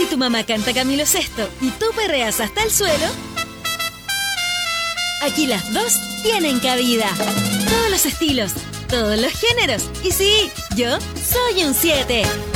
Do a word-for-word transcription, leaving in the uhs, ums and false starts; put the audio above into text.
Si tu mamá canta Camilo Sesto y tú perreas hasta el suelo, aquí las dos tienen cabida. Todos los estilos, todos los géneros. Y sí, yo soy un siete.